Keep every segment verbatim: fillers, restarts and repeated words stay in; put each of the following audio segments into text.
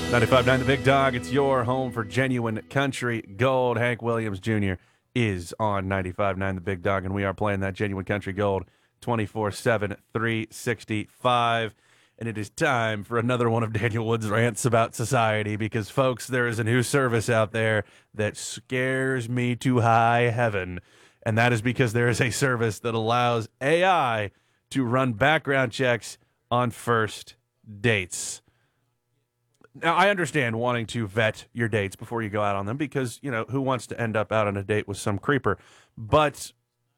ninety-five point nine The Big Dog, it's your home for genuine country gold. Hank Williams Junior is on ninety-five point nine The Big Dog, and we are playing that genuine country gold twenty-four seven, three sixty-five. And it is time for another one of Daniel Wood's rants about society because, folks, there is a new service out there that scares me to high heaven, and that is because there is a service that allows A I to run background checks on first dates. Now, I understand wanting to vet your dates before you go out on them because, you know, who wants to end up out on a date with some creeper? But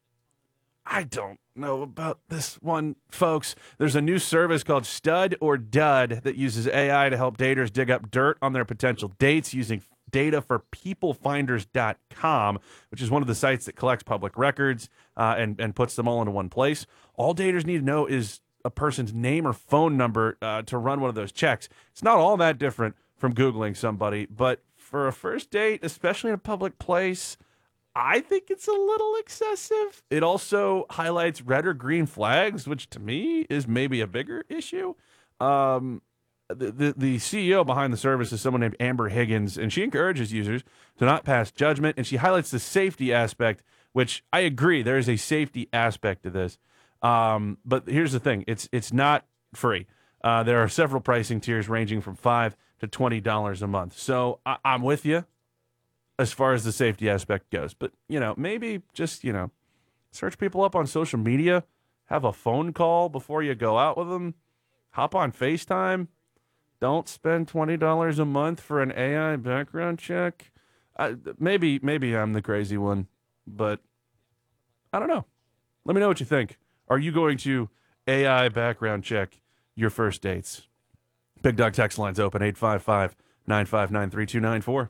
I don't know about this one, folks. There's a new service called Stud or Dud that uses A I to help daters dig up dirt on their potential dates using data for people finders dot com, which is one of the sites that collects public records uh, and, and puts them all into one place. All daters need to know is a person's name or phone number uh, to run one of those checks. It's not all that different from Googling somebody, but for a first date, especially in a public place, I think it's a little excessive. It also highlights red or green flags, which to me is maybe a bigger issue. Um, the, the, the C E O behind the service is someone named Amber Higgins, and she encourages users to not pass judgment, and she highlights the safety aspect, which I agree, there is a safety aspect to this. Um, but here's the thing, it's it's not free. Uh, there are several pricing tiers ranging from five to twenty dollars a month. So I, I'm with you as far as the safety aspect goes. But, you know, maybe just, you know, search people up on social media, have a phone call before you go out with them, hop on FaceTime. Don't spend twenty dollars a month for an A I background check. I, maybe, maybe I'm the crazy one, but I don't know. Let me know what you think. Are you going to A I background check your first dates? Big Dog text line's open, eight five five, nine five nine, three two nine four.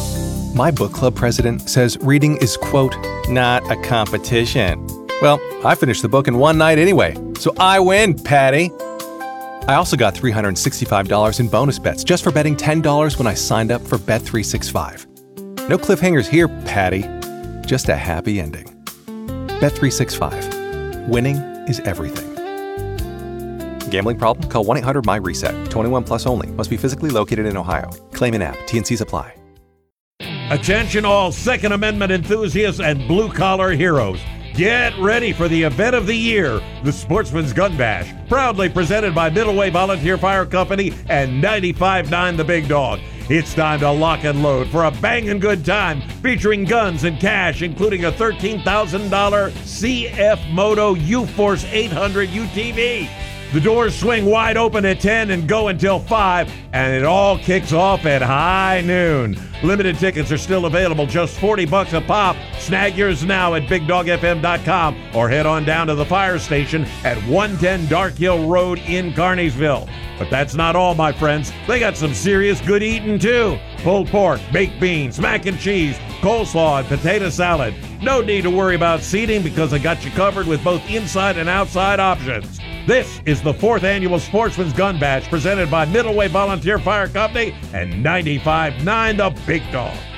My book club president says reading is, quote, not a competition. Well, I finished the book in one night anyway, so I win, Patty. I also got three hundred sixty-five dollars in bonus bets just for betting ten dollars when I signed up for Bet three sixty-five. No cliffhangers here, Patty. Just a happy ending. Bet three sixty-five. Winning is everything. Gambling problem? Call one eight hundred my reset. twenty-one plus only. Must be physically located in Ohio. Claim in app. T N Cs apply. Attention all Second Amendment enthusiasts and blue-collar heroes. Get ready for the event of the year, the Sportsman's Gun Bash, proudly presented by Middleway Volunteer Fire Company and ninety-five point nine The Big Dog. It's time to lock and load for a banging good time featuring guns and cash, including a thirteen thousand dollars C F Moto U-Force eight hundred U T V. The doors swing wide open at ten and go until five, and it all kicks off at high noon. Limited tickets are still available, just forty bucks a pop. Snag yours now at big dog f m dot com or head on down to the fire station at one ten Dark Hill Road in Carneysville. But that's not all, my friends. They got some serious good eating, too. Pulled pork, baked beans, mac and cheese, coleslaw, and potato salad. No need to worry about seating because they got you covered with both inside and outside options. This is the fourth annual Sportsman's Gun Bash presented by Middleway Volunteer Fire Company and ninety-five point nine The Big Dog.